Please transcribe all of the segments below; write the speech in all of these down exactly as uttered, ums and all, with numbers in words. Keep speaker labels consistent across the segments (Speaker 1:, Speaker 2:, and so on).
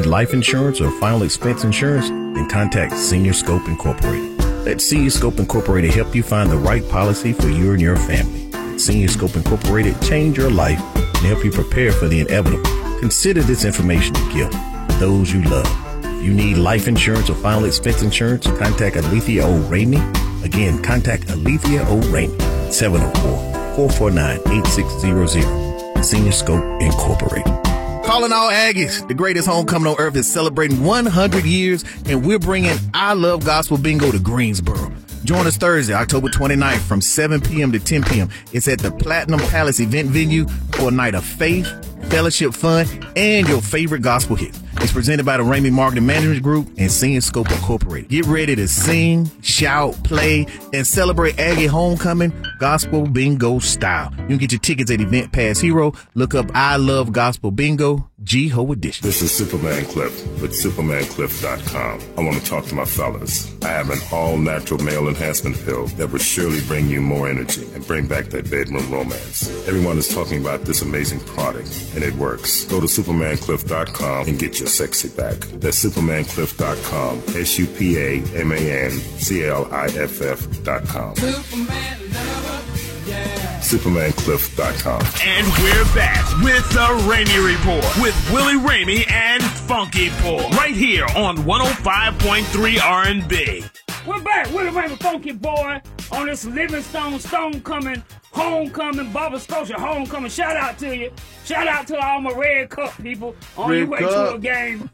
Speaker 1: need life insurance or final expense insurance, then contact Senior Scope Incorporated. Let Senior Scope Incorporated help you find the right policy for you and your family. Senior Scope Incorporated change your life and help you prepare for the inevitable. Consider this information a gift for those you love. If you need life insurance or final expense insurance, contact Alethea O. Ramey. Again, contact Alethea O. Ramey at seven oh four, four four nine, eight six zero zero. Senior Scope Incorporated. Calling all Aggies, the greatest homecoming on earth is celebrating one hundred years, and we're bringing I Love Gospel Bingo to Greensboro. Join us Thursday, October twenty-ninth from seven p.m. to ten p.m. It's at the Platinum Palace event venue for a night of faith, fellowship, fun, and your favorite gospel hits. It's presented by the Ramey Marketing Management Group and Senior Scope Incorporated. Get ready to sing, shout, play, and celebrate Aggie homecoming gospel bingo style. You can get your tickets at Event Pass Hero. Look up I Love Gospel Bingo, G-Ho Edition.
Speaker 2: This is Superman Cliff with Superman Cliff dot com. I want to talk to my fellas. I have an all-natural male enhancement pill that will surely bring you more energy and bring back that bedroom romance. Everyone is talking about this amazing product, and it works. Go to Superman Cliff dot com and get your sexy back. That's Superman Cliff dot com. S U P A M A N C L I F F dot com. Superman lover, yeah. Superman Cliff dot com.
Speaker 3: And we're back with the Ramey Report with Willie Ramey and Funky Paul right here on one oh five point three R and B.
Speaker 4: We're back, Willie Ramey, Funky Boy, on this Livingstone Stonecoming homecoming, Bubba Scotia homecoming. Shout out to you. Shout out to all my Red Cup people on
Speaker 5: Red
Speaker 4: your way
Speaker 5: Cup.
Speaker 4: to a game.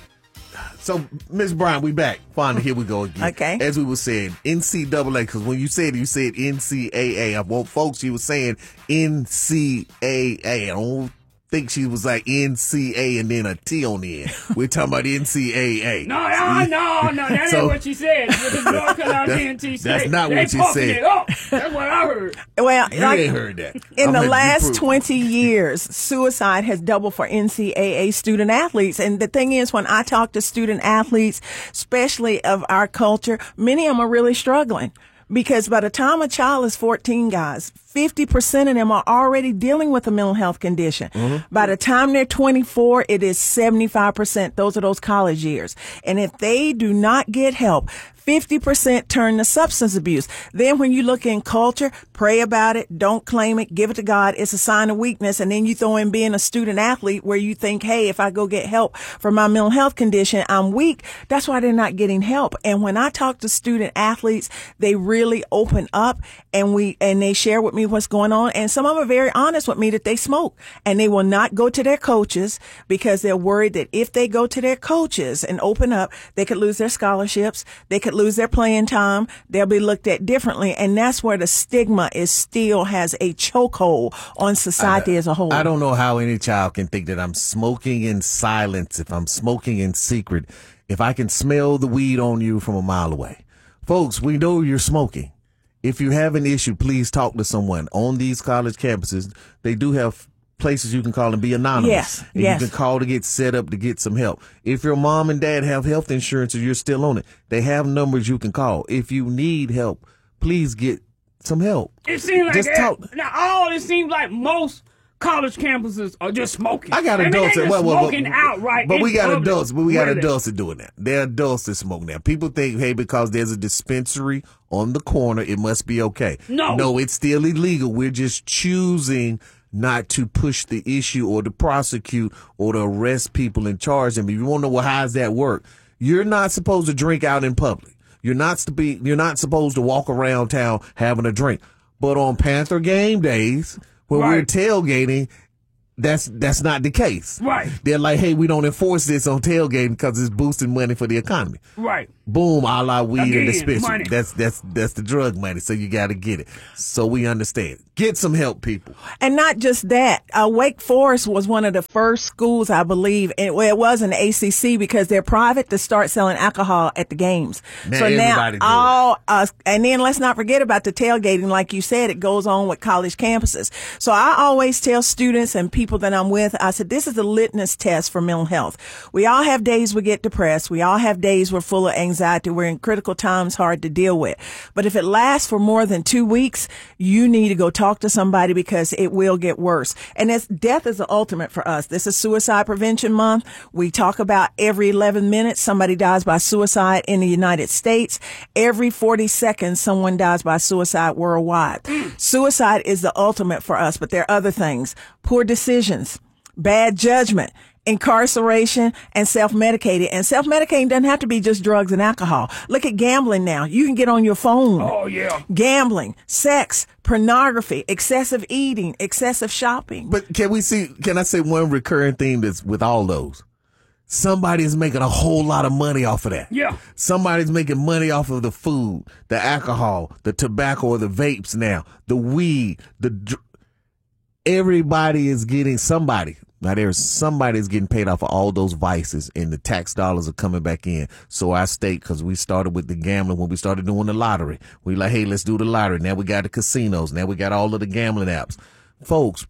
Speaker 5: So, Miss Brown, we back. Finally, here we go again.
Speaker 6: Okay.
Speaker 5: As we were saying, N C double A, because when you said it, you said N C A A. I want folks, you were saying N C A A. I don't think she was like N C A and then a T on the end. We're talking about N C A A.
Speaker 4: No, no, no, no. That
Speaker 5: So-
Speaker 4: ain't what she said. With the North Carolina N T State.
Speaker 5: that's not
Speaker 4: they
Speaker 5: what she
Speaker 4: pumping
Speaker 5: said.
Speaker 4: It up. That's what I heard.
Speaker 6: Well,
Speaker 5: You
Speaker 6: like,
Speaker 5: ain't heard that.
Speaker 6: in
Speaker 5: I'm
Speaker 6: the
Speaker 5: gonna
Speaker 6: last
Speaker 5: disprove.
Speaker 6: twenty years, suicide has doubled for N C A A student athletes. And the thing is, when I talk to student athletes, especially of our culture, many of them are really struggling. Because by the time a child is fourteen, guys, fifty percent of them are already dealing with a mental health condition.
Speaker 5: Mm-hmm.
Speaker 6: By the time they're twenty-four, it is seventy-five percent. Those are those college years. And if they do not get help, fifty percent turn to substance abuse. Then when you look in culture, pray about it, don't claim it, give it to God. It's a sign of weakness. And then you throw in being a student athlete where you think, hey, if I go get help for my mental health condition, I'm weak. That's why they're not getting help. And when I talk to student athletes, they really open up and we, and they share with me what's going on. And some of them are very honest with me that they smoke and they will not go to their coaches because they're worried that if they go to their coaches and open up, they could lose their scholarships. They could lose their playing time. They'll be looked at differently. And that's where the stigma is still has a chokehold on society
Speaker 5: I,
Speaker 6: as a whole.
Speaker 5: I don't know how any child can think that I'm smoking in silence, if I'm smoking in secret, if I can smell the weed on you from a mile away. Folks, we know you're smoking. If you have an issue, please talk to someone. On these college campuses, they do have places you can call and be anonymous.
Speaker 6: Yes,
Speaker 5: and
Speaker 6: yes.
Speaker 5: You can call to get set up to get some help. If your mom and dad have health insurance and you're still on it, they have numbers you can call. If you need help, please get some help.
Speaker 4: It seems like
Speaker 5: Just
Speaker 4: that,
Speaker 5: talk.
Speaker 4: now all it seems like most college campuses are just smoking.
Speaker 5: I got
Speaker 4: I mean,
Speaker 5: adults
Speaker 4: they
Speaker 5: that
Speaker 4: just
Speaker 5: well, well,
Speaker 4: smoking
Speaker 5: well,
Speaker 4: outright.
Speaker 5: But
Speaker 4: in
Speaker 5: we got
Speaker 4: public.
Speaker 5: adults, but we got
Speaker 4: Really?
Speaker 5: adults that doing that. They're adults that smoke now. People think, hey, because there's a dispensary on the corner, it must be okay.
Speaker 4: No.
Speaker 5: No, it's still illegal. We're just choosing not to push the issue or to prosecute or to arrest people and charge them. If you want to know, well, how does that work? You're not supposed to drink out in public. You're not to be, you're not supposed to walk around town having a drink. But on Panther game days, when
Speaker 4: Right.
Speaker 5: we're tailgating, that's that's not the case.
Speaker 4: Right.
Speaker 5: They're like, hey, we don't enforce this on tailgating because it's boosting money for the economy.
Speaker 4: Right.
Speaker 5: Boom, a la weed
Speaker 4: Again,
Speaker 5: and dispensary.
Speaker 4: money.
Speaker 5: That's that's that's the drug money, so you got to get it. So we understand. Get some help, people.
Speaker 6: And not just that, uh, Wake Forest was one of the first schools, I believe, and well, it was an A C C because they're private to start selling alcohol at the games.
Speaker 5: Man,
Speaker 6: so now
Speaker 5: everybody do it.
Speaker 6: all us, and then let's not forget about the tailgating. Like you said, it goes on with college campuses. So I always tell students and people that I'm with, I said, this is a litmus test for mental health. We all have days we get depressed. We all have days we're full of anxiety. We're in critical times, hard to deal with. But if it lasts for more than two weeks, you need to go talk to somebody because it will get worse. And it's, death is the ultimate for us. This is Suicide Prevention Month. We talk about every eleven minutes somebody dies by suicide in the United States. Every forty seconds someone dies by suicide worldwide. Suicide is the ultimate for us, but there are other things. Poor decisions, bad judgment, incarceration, and self-medicating. And self-medicating doesn't have to be just drugs and alcohol. Look at gambling now. You can get on your phone.
Speaker 4: Oh, yeah.
Speaker 6: Gambling, sex, pornography, excessive eating, excessive shopping.
Speaker 5: But can we see, can I say one recurring theme that's with all those? Somebody's making a whole lot of money off of that.
Speaker 4: Yeah.
Speaker 5: Somebody's making money off of the food, the alcohol, the tobacco, or the vapes now, the weed, the dr- everybody is getting somebody. Now there's somebody that's getting paid off of all those vices, and the tax dollars are coming back in. So our state, because we started with the gambling when we started doing the lottery, we like, hey, let's do the lottery. Now we got the casinos. Now we got all of the gambling apps. Folks,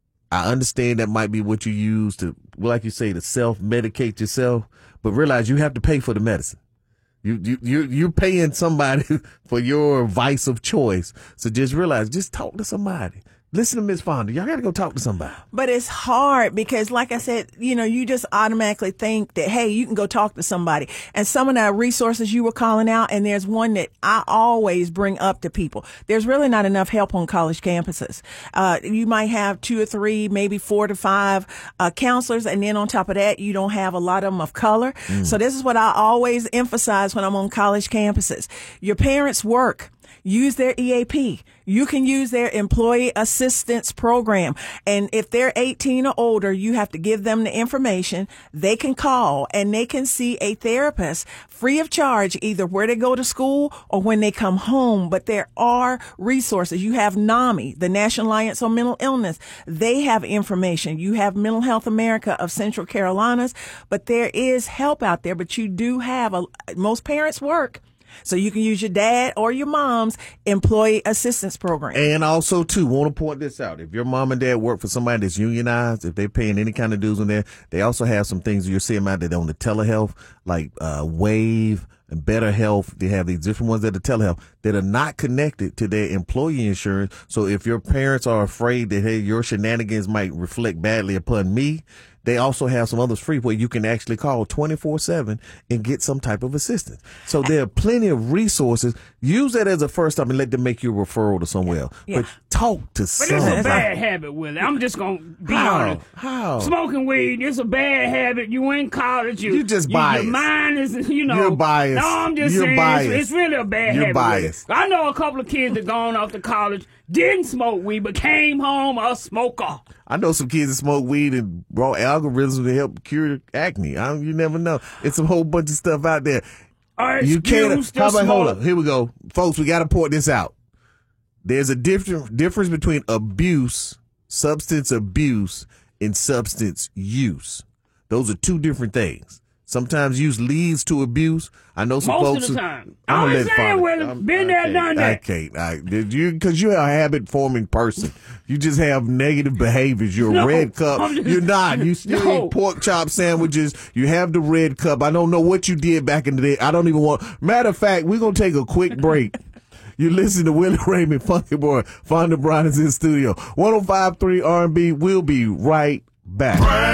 Speaker 5: I understand that might be what you use to, like you say, to self-medicate yourself, but realize you have to pay for the medicine. You, you, you, you're paying somebody for your vice of choice. So just realize, just talk to somebody. Listen to Miss Fonda. Y'all got to go talk to somebody.
Speaker 6: But it's hard because, like I said, you know, you just automatically think that, hey, you can go talk to somebody. And some of the resources you were calling out, and there's one that I always bring up to people. There's really not enough help on college campuses. Uh, you might have two or three, maybe four to five uh, counselors. And then on top of that, you don't have a lot of them of color. Mm. So this is what I always emphasize when I'm on college campuses. Your parents work. Use their E A P. You can use their employee assistance program. And if they're eighteen or older, you have to give them the information. They can call and they can see a therapist free of charge, either where they go to school or when they come home. But there are resources. You have NAMI, the National Alliance on Mental Illness. They have information. You have Mental Health America of Central Carolinas, but there is help out there. But you do have a, most parents work. So you can use your dad or your mom's employee assistance program.
Speaker 5: And also, too, want to point this out. If your mom and dad work for somebody that's unionized, if they're paying any kind of dues on there, they also have some things you're seeing out there on the telehealth, like uh, Wave and Better Health. They have these different ones that are telehealth that are not connected to their employee insurance. So if your parents are afraid that, hey, your shenanigans might reflect badly upon me, they also have some others free where you can actually call twenty-four seven and get some type of assistance. So there are plenty of resources. Use that as a first step and let them make you a referral to somewhere else.
Speaker 6: Yeah.
Speaker 5: But talk to
Speaker 4: But
Speaker 5: somebody.
Speaker 4: it's a bad habit, Willie. I'm just going to be
Speaker 5: How?
Speaker 4: honest.
Speaker 5: How?
Speaker 4: Smoking weed, it's a bad habit. You in college. You,
Speaker 5: You just
Speaker 4: you,
Speaker 5: biased.
Speaker 4: Your mind is, you know.
Speaker 5: You're biased.
Speaker 4: No, I'm just
Speaker 5: You're
Speaker 4: saying.
Speaker 5: biased.
Speaker 4: It's, it's really a bad
Speaker 5: You're
Speaker 4: habit.
Speaker 5: biased.
Speaker 4: Willie. I know a couple of kids that gone off to college, didn't smoke weed, but came home a smoker.
Speaker 5: I know some kids that smoke weed and brought algorithms to help cure acne. I don't, you never know. It's a whole bunch of stuff out there.
Speaker 4: Or
Speaker 5: You can't.
Speaker 4: excuse
Speaker 5: How
Speaker 4: the
Speaker 5: about, hold
Speaker 4: smoke.
Speaker 5: up. Here we go. Folks, we got to point this out. There's a different difference between abuse, substance abuse, and substance use. Those are two different things. Sometimes use leads to abuse. I know some
Speaker 4: Most
Speaker 5: folks.
Speaker 4: of the
Speaker 5: who-
Speaker 4: time.
Speaker 5: I'm
Speaker 4: I'm
Speaker 5: gonna
Speaker 4: just
Speaker 5: let
Speaker 4: saying,
Speaker 5: Father-
Speaker 4: Willie.
Speaker 5: I'm-
Speaker 4: Been there,
Speaker 5: I can't-
Speaker 4: done that.
Speaker 5: I can't. I, did you, because you're a habit forming person. You just have negative behaviors. You're a
Speaker 4: No,
Speaker 5: red cup.
Speaker 4: I'm just-
Speaker 5: You're not. You still
Speaker 4: No.
Speaker 5: eat pork chop sandwiches. You have the red cup. I don't know what you did back in the day. I don't even want. Matter of fact, we're gonna take a quick break. You listen to Willie Raymond, Funky Boy. Fonda Brown is in the studio. one oh five point three R and B. We'll be right back.